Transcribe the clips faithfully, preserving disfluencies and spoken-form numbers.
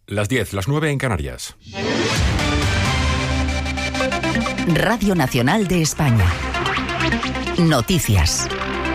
Las diez, las nueve en Canarias. Radio Nacional de España. Noticias.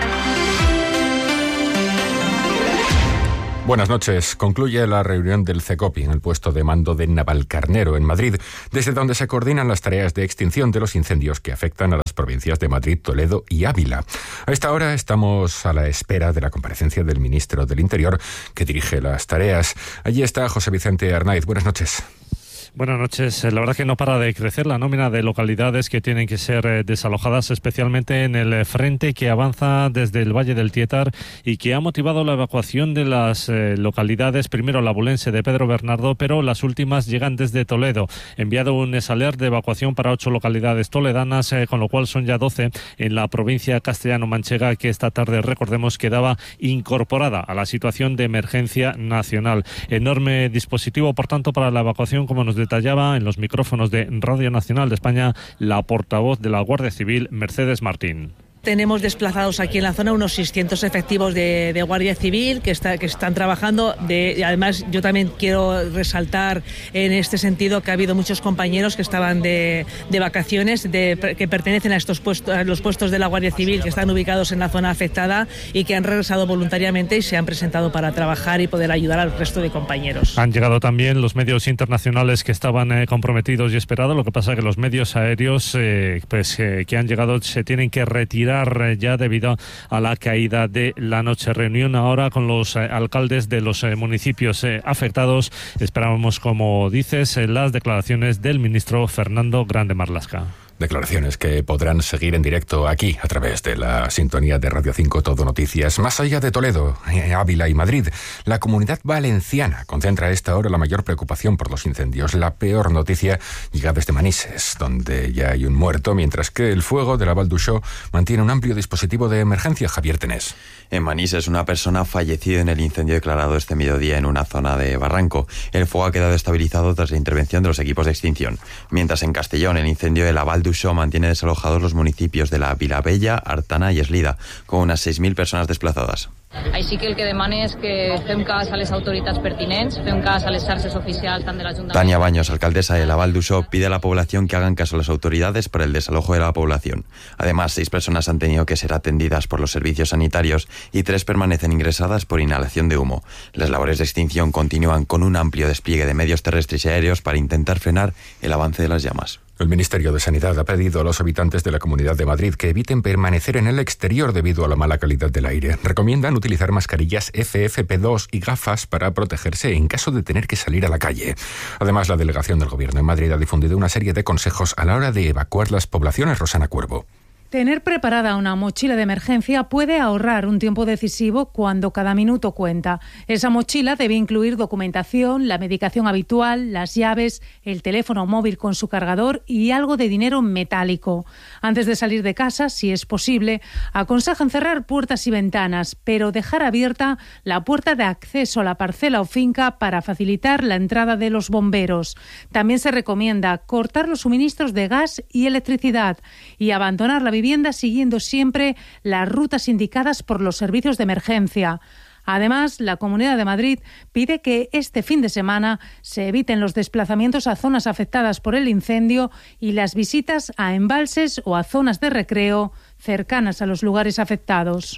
Buenas noches. Concluye la reunión del CECOPI en el puesto de mando de Navalcarnero, en Madrid, desde donde se coordinan las tareas de extinción de los incendios que afectan a las provincias de Madrid, Toledo y Ávila. A esta hora estamos a la espera de la comparecencia del ministro del Interior, que dirige las tareas. Allí está José Vicente Arnaiz. Buenas noches. Buenas noches. La verdad que no para de crecer la nómina de localidades que tienen que ser eh, desalojadas, especialmente en el frente que avanza desde el Valle del Tietar y que ha motivado la evacuación de las eh, localidades, primero la abulense de Pedro Bernardo, pero las últimas llegan desde Toledo. Enviado un esaler de evacuación para ocho localidades toledanas, eh, con lo cual son ya doce en la provincia castellano-manchega, que esta tarde, recordemos, quedaba incorporada a la situación de emergencia nacional. Enorme dispositivo, por tanto, para la evacuación, como nos detallaba en los micrófonos de Radio Nacional de España la portavoz de la Guardia Civil, Mercedes Martín. Tenemos desplazados aquí en la zona unos seiscientos efectivos de, de Guardia Civil que, está, que están trabajando. De, y además, yo también quiero resaltar en este sentido que ha habido muchos compañeros que estaban de, de vacaciones, de, que pertenecen a estos puestos, a los puestos de la Guardia Civil, que están ubicados en la zona afectada y que han regresado voluntariamente y se han presentado para trabajar y poder ayudar al resto de compañeros. Han llegado también los medios internacionales que estaban eh, comprometidos y esperados. Lo que pasa es que los medios aéreos eh, pues, eh, que han llegado se tienen que retirar ya debido a la caída de la noche. Reunión ahora con los eh, alcaldes de los eh, municipios eh, afectados. Esperábamos, como dices, eh, las declaraciones del ministro Fernando Grande Marlaska. Declaraciones que podrán seguir en directo aquí, a través de la sintonía de Radio cinco Todo Noticias. Más allá de Toledo, Ávila y Madrid, la Comunidad Valenciana concentra a esta hora la mayor preocupación por los incendios. La peor noticia llega desde Manises, donde ya hay un muerto, mientras que el fuego de la Val d'Uixó mantiene un amplio dispositivo de emergencia. Javier Tenés. En Manises, una persona fallecida en el incendio declarado este mediodía en una zona de barranco. El fuego ha quedado estabilizado tras la intervención de los equipos de extinción. Mientras en Castellón, el incendio de la Val d'Uixó mantiene desalojados los municipios de la Vilabella, Artana y Eslida, con unas seis mil personas desplazadas. Així que el que demane és que fem cas a les autoritats pertinents, fem cas a les xarxes oficials tant de l'Ajuntament. Tania Baños, alcaldesa de la Val d'Uixó, pide a la población que hagan caso a las autoridades para el desalojo de la población. Además, seis personas han tenido que ser atendidas por los servicios sanitarios y tres permanecen ingresadas por inhalación de humo. Las labores de extinción continúan con un amplio despliegue de medios terrestres y aéreos para intentar frenar el avance de las llamas. El Ministerio de Sanidad ha pedido a los habitantes de la Comunidad de Madrid que eviten permanecer en el exterior debido a la mala calidad del aire. Recomiendan utilizar mascarillas F F P dos y gafas para protegerse en caso de tener que salir a la calle. Además, la delegación del Gobierno en Madrid ha difundido una serie de consejos a la hora de evacuar las poblaciones. Rosana Cuervo. Tener preparada una mochila de emergencia puede ahorrar un tiempo decisivo cuando cada minuto cuenta. Esa mochila debe incluir documentación, la medicación habitual, las llaves, el teléfono móvil con su cargador y algo de dinero metálico. Antes de salir de casa, si es posible, aconsejan cerrar puertas y ventanas, pero dejar abierta la puerta de acceso a la parcela o finca para facilitar la entrada de los bomberos. También se recomienda cortar los suministros de gas y electricidad y abandonar la vivienda vivienda siguiendo siempre las rutas indicadas por los servicios de emergencia. Además, la Comunidad de Madrid pide que este fin de semana se eviten los desplazamientos a zonas afectadas por el incendio y las visitas a embalses o a zonas de recreo cercanas a los lugares afectados.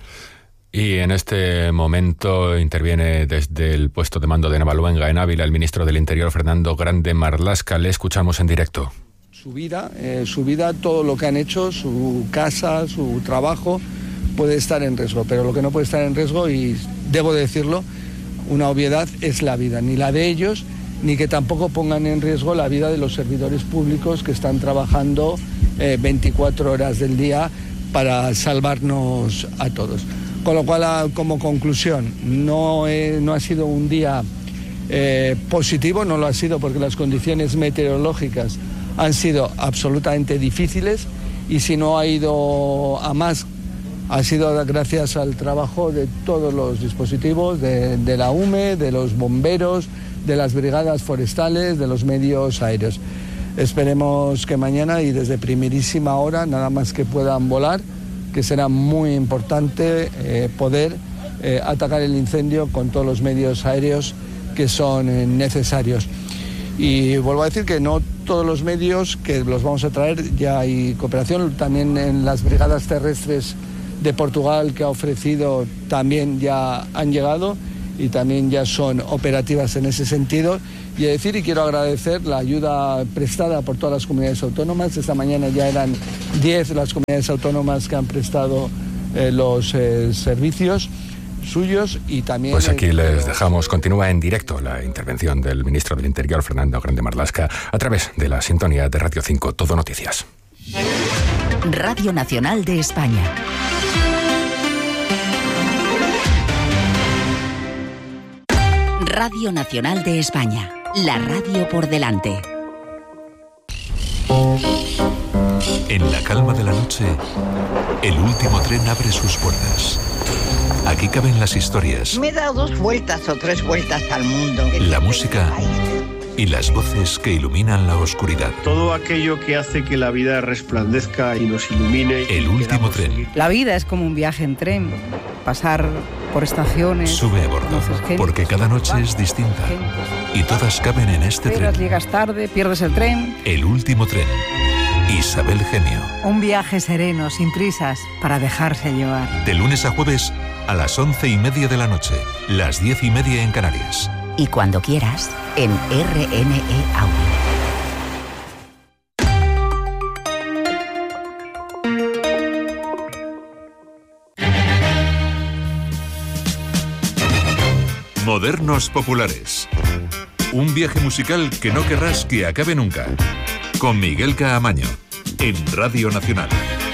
Y en este momento interviene desde el puesto de mando de Navaluenga, en Ávila, el ministro del Interior, Fernando Grande Marlaska. Le escuchamos en directo. Su vida, eh, su vida, todo lo que han hecho, su casa, su trabajo, puede estar en riesgo. Pero lo que no puede estar en riesgo, y debo decirlo, una obviedad, es la vida, ni la de ellos, ni que tampoco pongan en riesgo la vida de los servidores públicos que están trabajando eh, veinticuatro horas del día para salvarnos a todos. Con lo cual, como conclusión, no, he, no ha sido un día eh, positivo, no lo ha sido porque las condiciones meteorológicas han sido absolutamente difíciles, y si no ha ido a más, ha sido gracias al trabajo de todos los dispositivos, de, de la U M E, de los bomberos, de las brigadas forestales, de los medios aéreos. Esperemos que mañana, y desde primerísima hora, nada más que puedan volar, que será muy importante eh, poder eh, atacar el incendio con todos los medios aéreos que son eh, necesarios. Y vuelvo a decir que no todos los medios que los vamos a traer, ya hay cooperación, también en las brigadas terrestres de Portugal que ha ofrecido también ya han llegado y también ya son operativas en ese sentido. Y decir, y quiero agradecer la ayuda prestada por todas las comunidades autónomas. Esta mañana ya eran diez las comunidades autónomas que han prestado eh, los eh, servicios suyos y también... Pues aquí les dejamos. Continúa en directo la intervención del ministro del Interior, Fernando Grande Marlaska, a través de la sintonía de Radio cinco Todo Noticias. Radio Nacional de España. Radio Nacional de España. La radio por delante. En la calma de la noche, el último tren abre sus puertas. Aquí caben las historias. Me he dado dos vueltas o tres vueltas al mundo. La música y las voces que iluminan la oscuridad. Todo aquello que hace que la vida resplandezca y nos ilumine. El último tren. La vida es como un viaje en tren. Pasar por estaciones. Sube a bordo, porque cada noche es distinta. Y todas caben en este tren. Llegas tarde, pierdes el tren. El último tren. Isabel Gemio. Un viaje sereno, sin prisas, para dejarse llevar. De lunes a jueves a las once y media de la noche, las diez y media en Canarias. Y cuando quieras, en R N E Audio. Modernos Populares. Un viaje musical que no querrás que acabe nunca. Con Miguel Caamaño, en Radio Nacional.